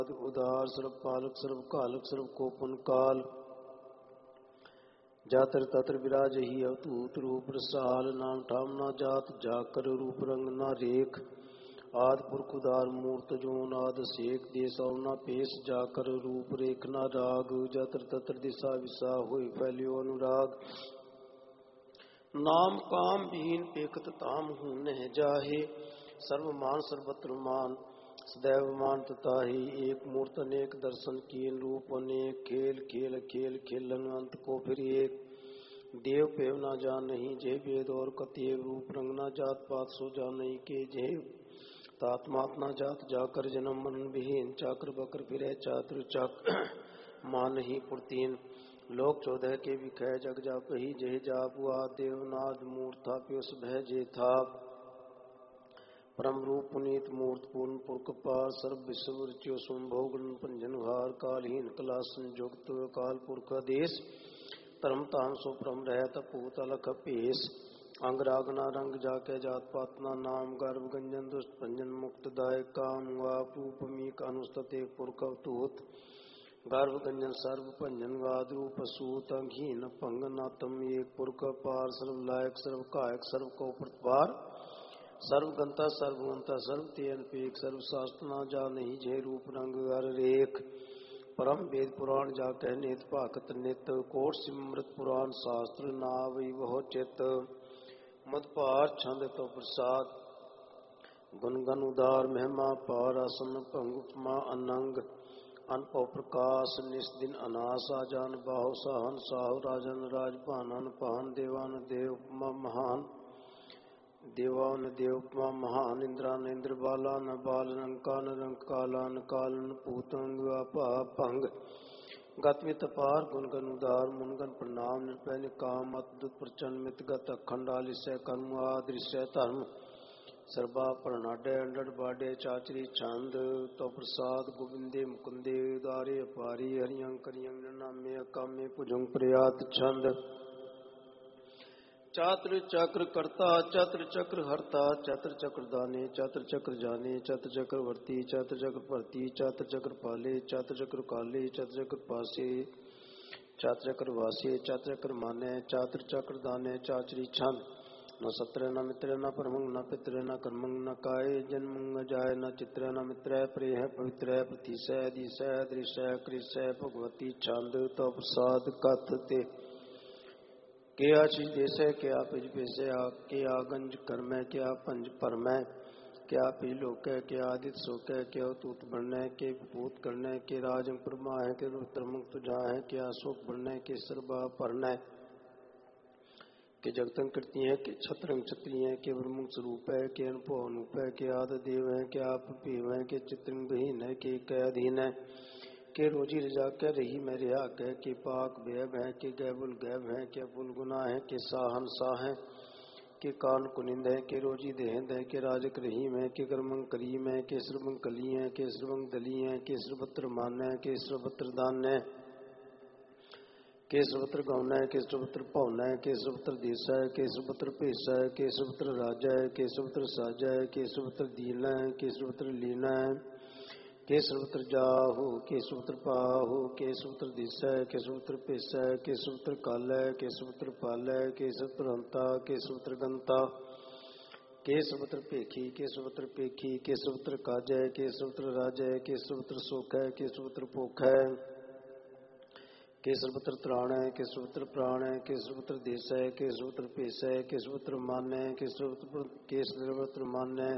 उदार सर्व पालक सर्व कालक सर्व कोपन काल जातर तत्र विराज ही अवतूत रूप रसाल नाम ठाम ना जात जाकर रूप रंग ना रेख आद पुरख उदार मूर्त जो नाद सेक देश और ना पेश जाकर रूप रेख ना राग जातर तत्र दिशा विसा हुई फैलियो अनुराग नाम काम बीन पेखत ताम हूं नह जाहे सर्वमान सर्वत्र मान सदैव मान तथा ही एक मूर्त अनेक दर्शन कीन रूप अनेक खेल खेल खेल खेलन अंत को फिर एक देव पेव ना जान नहीं जय वेद और कतेव रूप रंग ना जात पात सो जान नहीं के जय तात्मात ना जात जाकर जन्म मन विहीन चाकर बकर फिरे चातुर चक मान नहीं पुरतीन लोक 14 के विखय जग जाप ही जय जापुआ देवनाद मूर्था प्युस भय जे था परम रूप पुनीत मूर्त पूर्ण पुरख पार सर्व विश्व ऋच्यो संभोग पंजन हार कालहीन कला संयुक्त काल पुरख देश धर्म ताम सो परम रहत पूत अलख पेश अंग रागना रंग जाके जात पातना नाम गर्भ गंजन दुष्ट पंजन मुक्त दायक काम वाप रूप मीक अनुस्तते पुरख अवतूत गर्भ गंजन सर्व पंजन वाद रूप सूत अंगहीन पंग नातम एक पुरख पार सर्व लायक सर्व कायक सर्व को प्रतिपार सर्वगंता सर्वगंता सर्व तेन पेक सर्व शास्त्र जा नहीं जय रूप रंग अर रेख परम वेद पुराण जा कह नित भाकत नित कोट सिमृत पुराण शास्त्र नावि बहु चित मदपार छंद तो प्रसाद गुण गण उदार महिमा पार आसन पंगुपमा अनंग अनपो प्रकाश निस दिन अनास आजान बाहु सहन साहु राजन राजपानन पहन देवान देव महान देवान देवपमा महान इंद्रान इंद्र बालान बाल रंकान रंकालान कालन पूतंग भंग गतमित पार गुणगन उदार मुनगन प्रणाम निरपै निकाम अद्भुत प्रचंड मित गत अखंडालिसय कर्म आदृश्य धर्म सर्वा प्रणाडे अंडड़ बाडे चाचरी छंद तो प्रसाद गोविंदे मुकुंदे उदारे अपारी हरियं करियं नामे अकामे भुजंग प्रयात छंद चात्र चक्र कर्ता चत्र चक्र हरता चत्र चक्र दाने चत्र चक्र जाने चत्र चक्र वर्ती चत्र चक्र भरती चत्र चक्र पाले चत्र चक्र काले चत्र चक्र पासे चत्र चक्र वासे चत्र चक्र माने चत्र चक्र दाने चाचरी छंद न सत्र न मित्र न परमंग न पित्र न कर्मंग न काय जन्म जाय न चित्र न मित्र प्रेह पवित्र प्रतिशय दिशय दृश्य कृष्य भगवती छंद तो प्रसाद कथ ते क्या चीज देश है क्या पिज पेशे क्या गंज कर्म है क्या पंज परम है क्या पी लोक है क्या आदित शोक है क्या तूत बढ़ने के भूत करने के राजंग परमा है के रुद्रमुख तुझा है क्या शोक बढ़ने के सर्वा पढ़ना है के जगतंग करती है के छत्रंग छत्री है के ब्रह्म स्वरूप है के अनुभव अनूप है के आद देव है के आप पीव है के चित्रंग बहीन है के अधीन है के रोजी रजा कह रही मेरे आग है के पाक बेब है के गैबुल गैब है के अबुल गुना है के साहन साह है के कान कुनिंद है के रोजी देहंद है के राजक रहीम है के कर्मंग करीम है के श्रमंग कली है के श्रमंग दली है के श्रवत्र मान है के श्रवत्र दान है के श्रवत्र गौन है के श्रवत्र पौन है के श्रवत्र देश है के श्रवत्र पेश है के श्रवत्र राजा है के श्रवत्र साजा है के श्रवत्र दीना है के श्रवत्र लीना है के श्रवत्र जाहु के श्रवत्र पाहु के श्रवत्र दिशा के श्रवत्र पेशा के श्रवत्र काल के श्रवत्र पाल के श्रवत्र हंता के श्रवत्र गंता के श्रवत्र पेखी के श्रवत्र पेखी के श्रवत्र काजय के श्रवत्र राजय के श्रवत्र शोक है के श्रवत्र पोख है के श्रवत्र त्राण है के श्रवत्र प्राण है के श्रवत्र देश है के श्रवत्र पेश है के श्रवत्र मान है के श्रवत्र मान है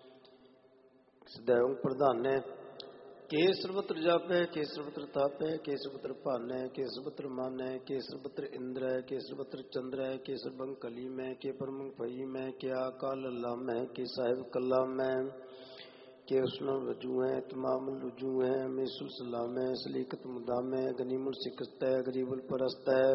सदैव प्रधान है के सर्वत्र जाप है के सर्वत्र ताप है के सर्वत्र पान है के सर्वत्र मान है के सर्वत्र इंद्र है के सर्वत्र चंद्र है के सर्वंग कलीम है के परमंग फहीम है के आकाल अल्लाम है के साहिब कलाम है के उसमें रजू है तमाम रुजू है मेसुल सलाम है सलीकत मुदाम है गनीमुल सिकस्त है गरीबुल परस्त है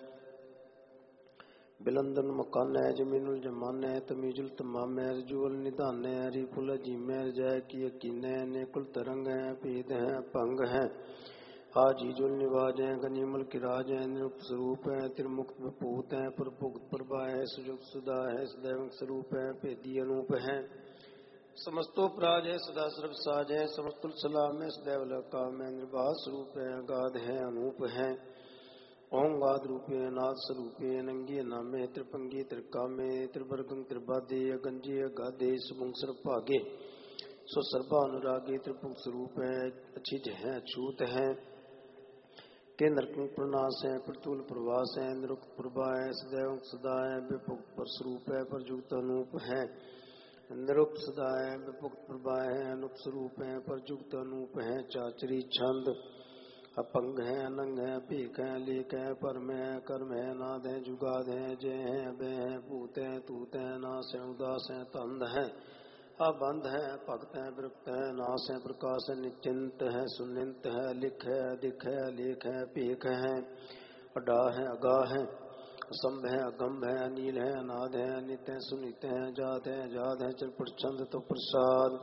बिलंदन मकान है जमीनुल जमान है तमीजुल तमाम है रजूल निदान है हरीफुल अजीम है रजाय की यकीन है नेकुल तरंग है भेद है भंग है आजीजुल निवाज है गनीमुल किराज है निरुक्त स्वरूप है त्रिमुक्त भूत है प्रभुक्त प्रभा है सुजुक्त सुधा है सदैव स्वरूप है भेदी अनूप है समस्तोपराज है सदा सर्व साज है, समस्तुल सलाम है सदैव लकाम है, निर्बाध स्वरूप है, अगाध है, अनूप है, ओम गाद रूपे नाथ स्वरूपे, नंगे नामे त्रिपंगी त्रिकामे, त्रिवर्गं त्रिबादे, अगंजे अगाधे, सुमुंग सर्वभागे, सो सर्वा अनुरागे, त्रिपुंग स्वरूप है, अछिज है, अछूत है, के नरकंग प्रनाश है, प्रतुल प्रवास है, निरुक्त प्रभा है, सदैव सदा है, विपुक्त पर स्वरूप है, परजुक्त अनूप है, निरुक्त सदा है, विपुक्त प्रभा है, अनुप स्वरूप है, परजुक्त अनूप है, चाचरी छंद अपंग है, अनंग है, भीख है, लेख है, परम है, कर्म है, नाद है, जुगाद है, जय है, अभय है, भूत है, तूत है, नाश है, उदास है, तंद है, अबंध है, भक्त है, विरक्त है, नाश है, प्रकाश है, निश्चिंत है, सुनिंत है, लिख है, अधिक है, लेख है, भीख है, अडा है, अगाह है, असंभ है, अगम्भ है, अनील है, अनाद है, अनित है, सुनित है, जात है, जात है, चल प्रचंड तो प्रसाद,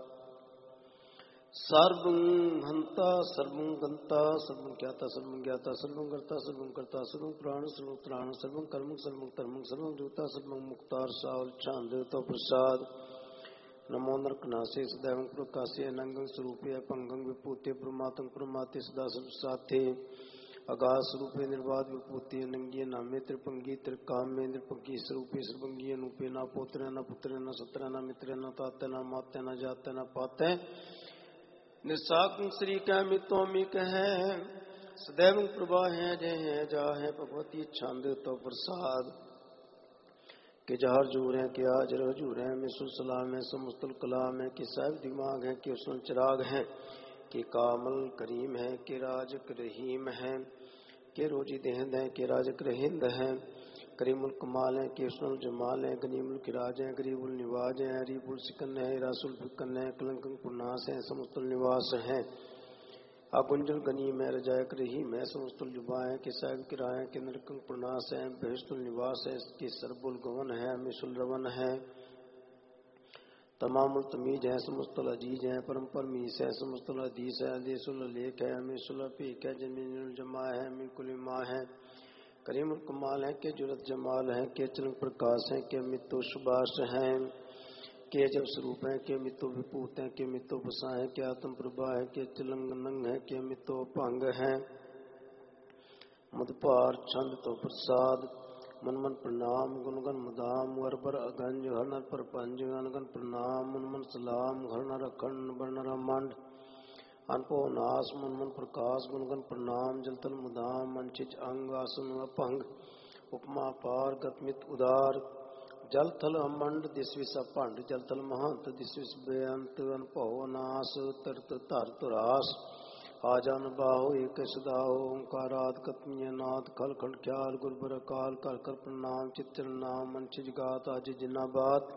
सर्वं हंता सर्वं गंता सर्वं ज्ञाता सर्वं ज्ञाता सर्वं कर्ता सर्वं कर्ता सर्वं प्राण सर्वं त्राण सर्वं कर्म सर्वं कर्म सर्वं जूता सर्वं मुक्तार सावल छांद तो प्रसाद, नमो नरकनासे सदैव प्रकाशे, अनंगं स्वरूपे, अपंगं विभूते, प्रमातं प्रमाते, सदा सर्व साथे, अगाध स्वरूपे, निर्वाद विभूति, अनंगी नामे त्रिपंगी त्रिकामे, त्रिपंगी स्वरूपे, सर्वंगी अनूपे, न पोत्र न पुत्र न सत्र न मित्र न ताते न माते न जाते न पाते, निस्साक श्री कै मितोमिक है, सदैव प्रभा है, जय है, जा है, भगवती छंद तो प्रसाद, के जहर जूर है, के आज रजूर है, मिसल सलाम है, समुस्तुल कलाम है, के साहिब दिमाग है, के उसल चिराग है, के कामल करीम है, के राजक रहीम है, के रोजी देहंद है, के राजक रहिंद है, करीमुल कमाल है, केसुल जमाल है, गनीमुल किराज है, गरीबुल निवाज है, हरीबुल सिकन है, रासुल फिकन है, कलंकं पुनास है, समुस्तुल निवास है, अकुंजल गनीम है, रजायक रहीम है, समुस्तुल जुबा है, के साहिब किराय है, के नरकंग पुनास है, बहिस्तुल निवास है, के सरबुल गवन है, मिसुल रवन है, तमामुल तमीज है, समुस्तुल अजीज है, परम परमीस है, समुस्तुल अदीस है, अदीसुल लेख है, मिसुल पीक है, जमीनुल जमा है, मिकुलिमा है, करीमुल कमाल है, के जुरत जमाल है, के चलन प्रकाश है, के मित्तो सुबास है, के जब स्वरूप है, के मित्तो विभूत है, के मित्तो बसा है, के आत्म प्रभा है, के चलंग नंग है, के मित्तो भंग है, मधुपार छंद तो प्रसाद, मन मन प्रणाम गुणगन मुदाम वर अगंज हर नर पर पंज अनगन प्रणाम मन मन सलाम घर नर अखंड बर्णर मंड अनपो नाश मन मन प्रकाश गुणगन प्रणाम जलतल मुदाम मंचिच अंग आसन अपंग उपमा पार गतमित उदार जल थल अमंड दिसविस अपंड जल थल महंत दिसविस बेअंत अनपो नाश तरत धर तुरास आजान बाहो एक सदाहो ओंकाराद कतमीय नाथ खल खंड ख्याल गुरबर काल कर कर प्रणाम चित्र नाम मंचिज गात आज जिनाबाद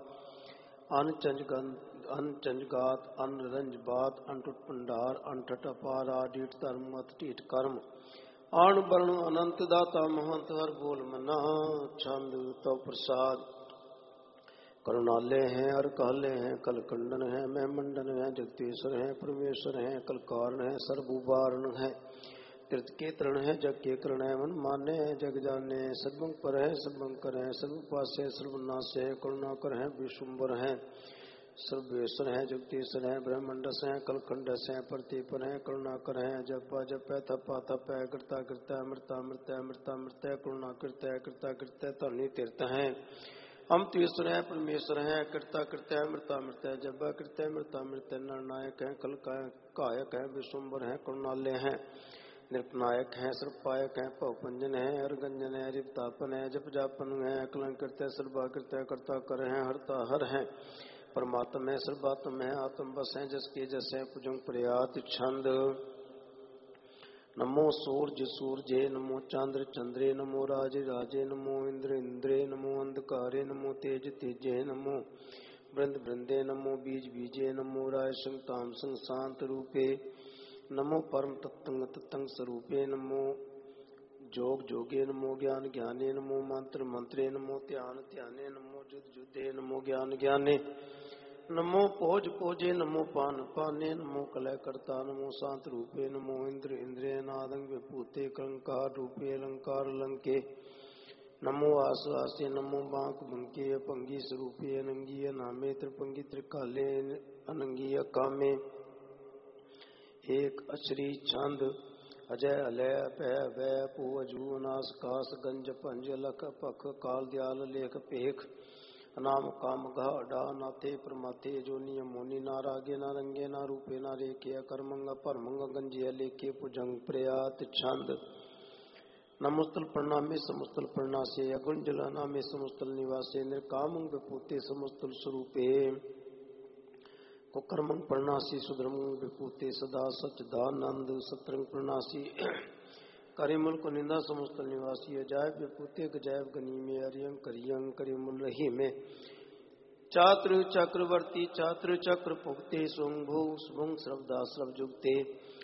अनचंज गात अन रंज बात अनटुट पंडार अनठट अपार आडीट धर्म अत टीट कर्म अण वर्ण अनंत दाता महंत हर बोल मना छंद तो प्रसाद करुणालय है हर काले हैं कल कंडन है मैं मंडन है जगदीश्वर है परमेश्वर है कल कारण है सर्वुबारण है तीर्थ के तरण है जग के करण है मन माने है जग जाने सर्वं पर है सर्वं कर है सर्वपास है सर्वनाश है करुणाकर है विशुंबर है सर्वेश्वर है जगदीश्वर है ब्रह्मंडस है कलखंडस है प्रतिपर है करुणाकर है जपा जप है तपा तप है कृता कृत्य मृता मृत्य मृता मृत्य करुणा कृत्य कृता कृत्य धनी तीर्थ है हम तीसर है परमेश्वर है कृता कृत्य मृता मृत्य जब कृत्य मृता मृत्य निर्णायक है कल कायक है विश्वम्बर है करुणालय है निरपनायक है सर्वपायक है पवपंजन है अर्गंजन है रिपतापन है जप जापन है कलंकृत्य सर्वाकृत्य कर्ता कर है हरता हर है परमात्म है सर्वात्म है आत्म बस है जसके जस है पुजंग प्रयात छंद नमो सूर्य सूर्ये नमो चंद्र चंद्रे नमो राजे राजे नमो इंद्र इंद्रे नमो अंधकारे नमो तेज तेजे नमो वृंद वृंदे नमो बीज बीजे नमो राय संग ताम संग शांत रूपे नमो परम तत्तंग तत्तंग स्वरूपे नमो जोग जोगे नमो ज्ञान ज्ञाने नमो मंत्र मंत्रे नमो ध्यान ध्याने नमो युद्ध युद्धे नमो ज्ञान ज्ञाने नमो पोज पोजे नमो पान पाने नमो कलय कर्ता नमो शांत रूपे नमो इंद्र इंद्रिय नादंग विभूते कलंकार रूपे अलंकार लंके नमो आश्वासे नमो बांक बंके पंगी स्वरूपे अनंगीय नामे त्रिपंगी त्रिकाले अनंगीय कामे एक अचरी छंद अजय अलय पै वै पू अजू अनास कास गंज पंज लख पख काल दयाल लेख पेख अनाम काम घा डा नाथे प्रमाथे जो नियम मोनी ना रागे ना रंगे ना रूपे ना रेखे अकर्मंग परमंग गंजे लेखे पुजंग प्रयात छंद नमोस्तल प्रणामे समुस्तल प्रणासे अगुंजल नामे समुस्तल निवासे निर्कामंग विपूते समुस्तल स्वरूपे कुकर्मंग प्रणासी सुधर्मंग विपूते सदा सच्चिदानंद सत्रंग प्रणासी करिमुल को निंदा समुस्तल निवासी अजायब विपूते गजायब गनी में अरियंग करियंग करिमुल रही में चात्र चक्रवर्ती चात्र चक्र पुगते सुंभु सुभुंग श्रवदा श्रव जुगते